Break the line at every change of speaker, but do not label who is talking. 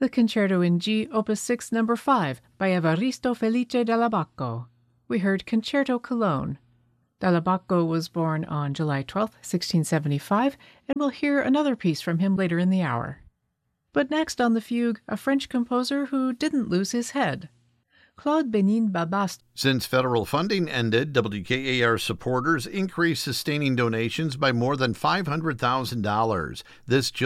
the Concerto in G, Opus 6, No. 5, by Evaristo Felice Della Bacco. We heard Concerto Cologne. Della Bacco was born on July 12, 1675, and we'll hear another piece from him later in the hour. But next on the fugue, a French composer who didn't lose his head. Claude Bénigne-Babast.
Since federal funding ended, WKAR supporters increased sustaining donations by more than $500,000. This